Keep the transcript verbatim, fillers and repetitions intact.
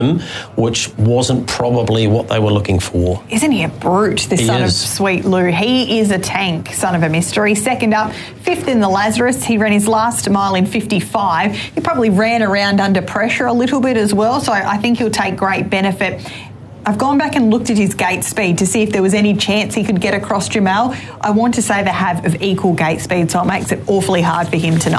which wasn't probably what they were looking for. Isn't he a brute, this he son is. of Sweet Lou? He is a tank, son of a mystery. Second up, fifth in the Lazarus. He ran his last mile in fifty-five. He probably ran around under pressure a little bit as well, so I think he'll take great benefit. I've gone back and looked at his gate speed to see if there was any chance he could get across Jamal. I want to say they have of equal gate speed, so it makes it awfully hard for him tonight.